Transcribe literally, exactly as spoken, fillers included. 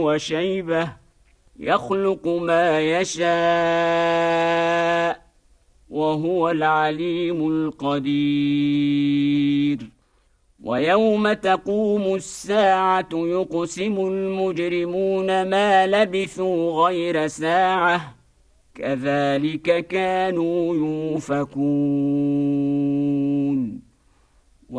وشيبة يخلق ما يشاء وهو العليم القدير ويوم تقوم الساعة يقسم المجرمون ما لبثوا غير ساعة كذلك كانوا يؤفكون